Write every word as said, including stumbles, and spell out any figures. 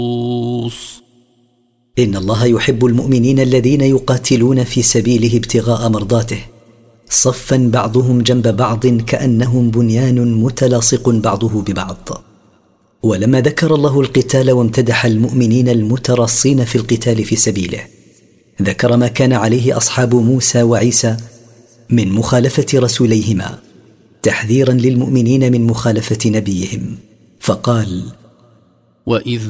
إن الله يحب المؤمنين الذين يقاتلون في سبيله ابتغاء مرضاته صفا بعضهم جنب بعض كأنهم بنيان متلاصق بعضه ببعض. ولما ذكر الله القتال وامتدح المؤمنين المتراصين في القتال في سبيله ذكر ما كان عليه أصحاب موسى وعيسى من مخالفة رسوليهما تحذيرا للمؤمنين من مخالفة نبيهم، فقال: وإذ